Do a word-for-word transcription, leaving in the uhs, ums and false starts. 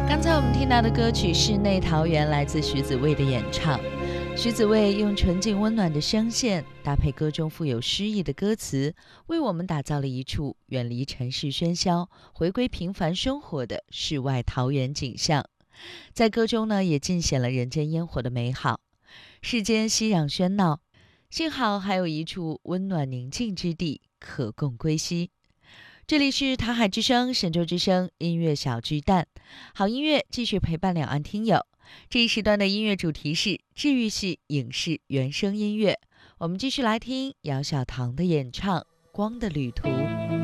刚才我们听到的歌曲《室内桃源》来自徐子未的演唱。徐子未用纯净温暖的声线，搭配歌中富有诗意的歌词，为我们打造了一处远离城市喧嚣、回归平凡生活的世外桃源景象。在歌中呢，也尽显了人间烟火的美好。世间熙攘喧闹，幸好还有一处温暖宁静之地，可供归息。这里是台海之声、神州之声音乐小巨蛋，好音乐继续陪伴两岸听友。这一时段的音乐主题是治愈系影视原声音乐，我们继续来听姚小棠的演唱《光的旅途》。